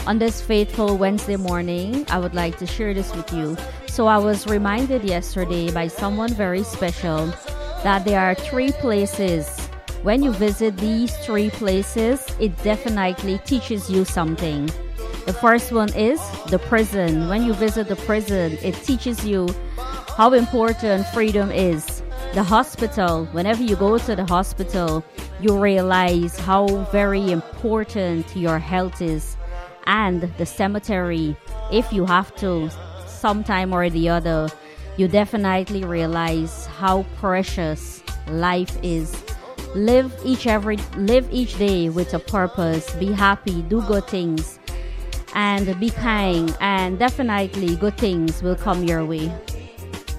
On this fateful Wednesday morning, I would like to share this with you. So I was reminded yesterday by someone very special that there are 3 places. When you visit these 3 places, it definitely teaches you something. The first one is the prison. When you visit the prison, it teaches you how important freedom is. The hospital, whenever you go to the hospital, you realize how very important your health is. And the cemetery, if you have to, sometime or the other, you definitely realize how precious life is. Live each day with a purpose. Be happy, do good things, and be kind, and definitely good things will come your way.